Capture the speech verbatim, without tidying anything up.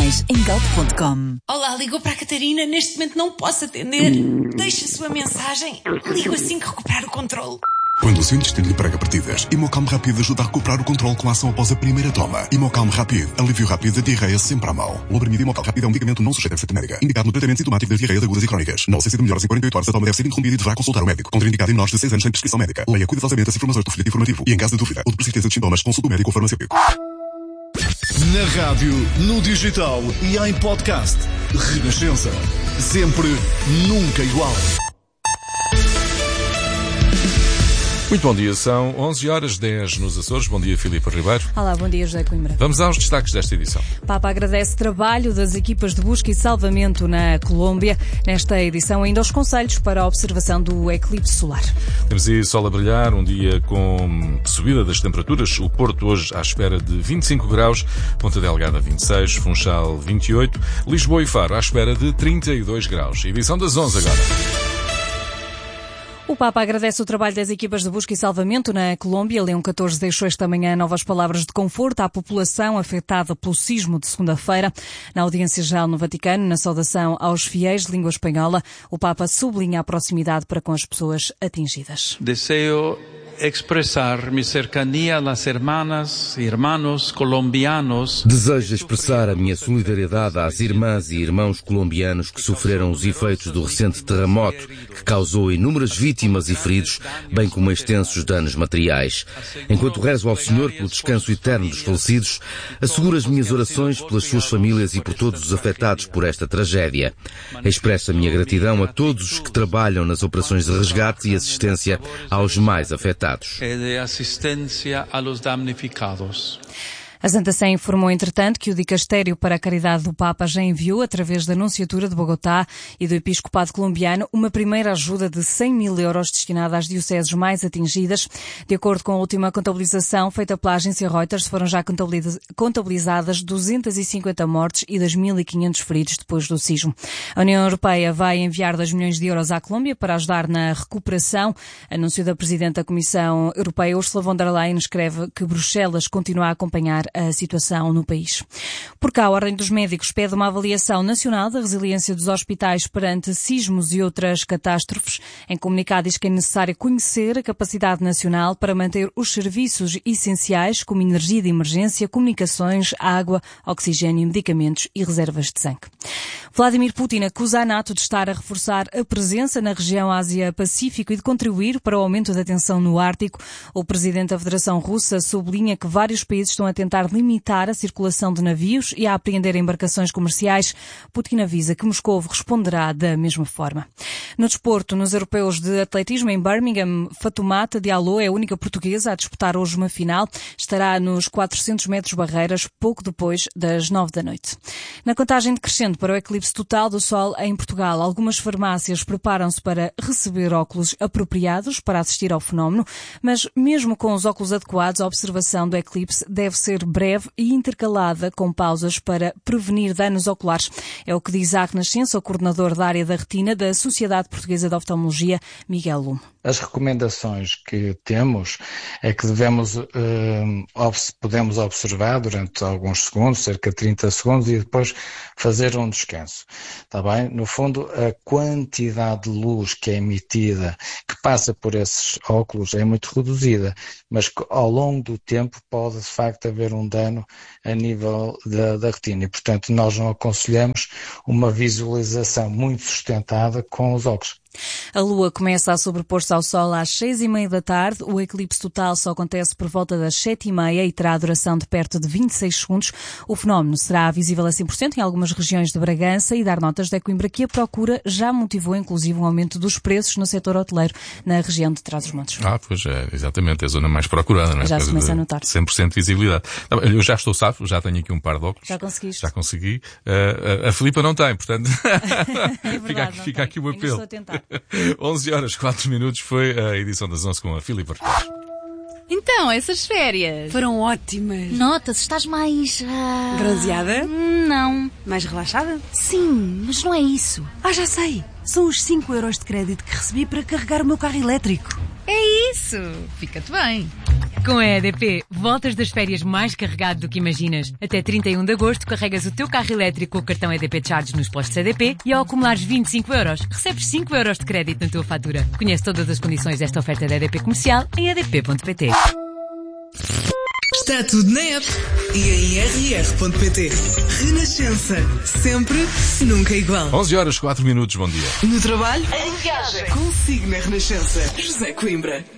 mais em galp ponto com. Olá, ligou para a Catarina. Neste momento não posso atender. Deixe a sua mensagem. Ligo assim que recuperar o controle. Quando o seu intestino lhe prega partidas, Imocalm Rápido ajuda a recuperar o controle com a ação após a primeira toma. Imocalm Rápido, alívio rápido da diarreia sempre à mão. O Lobromida Imocalm Rápido é um medicamento não sujeito a receita médica, indicado no tratamento sintomático das diarreias agudas e crónicas. Na ausência de melhoras em quarenta e oito horas, a toma deve ser interrompida e deverá consultar o médico. Contraindicado em menores de seis anos sem prescrição médica. Leia cuidadosamente as informações do folheto informativo e, em caso de dúvida ou de persistência de sintomas, consulte o médico ou farmacêutico. Na rádio, no digital e em podcast. Renascença. Sempre, nunca igual. Muito bom dia, são onze horas dez nos Açores. Bom dia, Filipe Ribeiro. Olá, bom dia, José Coimbra. Vamos aos destaques desta edição. Papa agradece trabalho das equipas de busca e salvamento na Colômbia. Nesta edição, ainda os conselhos para a observação do eclipse solar. Temos aí sol a brilhar, um dia com subida das temperaturas. O Porto hoje à espera de vinte e cinco graus, Ponta Delgada vinte e seis, Funchal vinte e oito, Lisboa e Faro à espera de trinta e dois graus. Edição das onze agora. O Papa agradece o trabalho das equipas de busca e salvamento na Colômbia. Leão catorze deixou esta manhã novas palavras de conforto à população afetada pelo sismo de segunda-feira. Na audiência geral no Vaticano, na saudação aos fiéis de língua espanhola, o Papa sublinha a proximidade para com as pessoas atingidas. Deseo expressar mi cercanía a las hermanas y hermanos colombianos. Desejo expressar a minha solidariedade às irmãs e irmãos colombianos que sofreram os efeitos do recente terremoto que causou inúmeras vítimas e feridos, bem como extensos danos materiais. Enquanto rezo ao Senhor pelo descanso eterno dos falecidos, asseguro as minhas orações pelas suas famílias e por todos os afetados por esta tragédia. Expresso a minha gratidão a todos os que trabalham nas operações de resgate e assistência aos mais afetados. E de assistência a los damnificados. A Santa Sé informou, entretanto, que o Dicastério para a Caridade do Papa já enviou, através da Nunciatura de Bogotá e do Episcopado Colombiano, uma primeira ajuda de cem mil euros destinada às dioceses mais atingidas. De acordo com a última contabilização feita pela agência Reuters, foram já contabilizadas duzentas e cinquenta mortes e dois mil e quinhentos feridos depois do sismo. A União Europeia vai enviar dois milhões de euros à Colômbia para ajudar na recuperação. Anúncio da Presidente da Comissão Europeia, Ursula von der Leyen, escreve que Bruxelas continua a acompanhar a situação no país. Por cá, a Ordem dos Médicos pede uma avaliação nacional da resiliência dos hospitais perante sismos e outras catástrofes. Em comunicado diz que é necessário conhecer a capacidade nacional para manter os serviços essenciais como energia de emergência, comunicações, água, oxigênio, medicamentos e reservas de sangue. Vladimir Putin acusa a NATO de estar a reforçar a presença na região Ásia-Pacífico e de contribuir para o aumento da tensão no Ártico. O presidente da Federação Russa sublinha que vários países estão a tentar limitar a circulação de navios e a apreender embarcações comerciais. Putin avisa que Moscou responderá da mesma forma. No desporto, nos europeus de atletismo em Birmingham, Fatoumata Diallo é a única portuguesa a disputar hoje uma final. Estará nos quatrocentos metros barreiras, pouco depois das nove da noite. Na contagem decrescente para o eclipse total do Sol em Portugal, algumas farmácias preparam-se para receber óculos apropriados para assistir ao fenómeno, mas mesmo com os óculos adequados, a observação do eclipse deve ser breve e intercalada com pausas para prevenir danos oculares. É o que diz à Renascença o coordenador da área da retina da Sociedade Portuguesa de Oftalmologia, Miguel Lume. As recomendações que temos é que devemos, eh, podemos observar durante alguns segundos, cerca de trinta segundos, e depois fazer um descanso. Está bem? No fundo, a quantidade de luz que é emitida, que passa por esses óculos, é muito reduzida, mas que ao longo do tempo pode, de facto, haver um dano a nível da, da retina. E, portanto, nós não aconselhamos uma visualização muito sustentada com os óculos. A Lua começa a sobrepor-se ao Sol às seis e meia da tarde. O eclipse total só acontece por volta das sete e meia e terá a duração de perto de vinte e seis segundos. O fenómeno será visível a cem por cento em algumas regiões de Bragança e dar notas de Coimbra que a procura já motivou inclusive um aumento dos preços no setor hoteleiro na região de Trás-os-Montes. Ah, pois é, exatamente, é a zona mais procurada, não é? Já se começa a notar. cem por cento de visibilidade. Eu já estou safo, já tenho aqui um par de óculos. Já conseguiste? Já consegui. Uh, a, a Filipa não tem, portanto, é verdade, fica aqui, fica aqui o Ainda apelo. estou a tentar. onze horas, quatro minutos foi a edição das onze com a Filipa. Então, essas férias Foram ótimas. Nota-se, estás mais... Uh... Bronzeada? Não. Mais relaxada? Sim, mas não é isso. Ah, já sei. São os cinco euros de crédito que recebi para carregar o meu carro elétrico. É isso. Fica-te bem. Com a E D P, voltas das férias mais carregado do que imaginas. Até trinta e um de agosto, carregas o teu carro elétrico com o cartão E D P Charge nos postos E D P e ao acumulares vinte e cinco euros, recebes cinco euros de crédito na tua fatura. Conhece todas as condições desta oferta da E D P Comercial em e d p ponto p t. Está tudo na app e em r r ponto p t. Renascença. Sempre, nunca igual. onze horas, quatro minutos, bom dia. No trabalho, em viagem. Consigo na Renascença. José Coimbra.